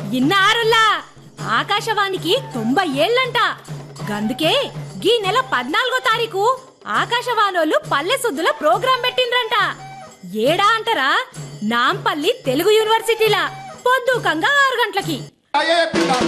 ఇన్నారులా ఆకాశవాణికి 90 ఏళ్లంట. గందుకే గీ నెల 14వ తారీఖు ఆకాశవాణోళ్ళు పల్లె సుద్దుల ప్రోగ్రాం పెట్టిండ్రంట. ఏడా అంటారా, నాంపల్లి తెలుగు యూనివర్సిటీలా పొద్దుకంగా 6 గంటలకి.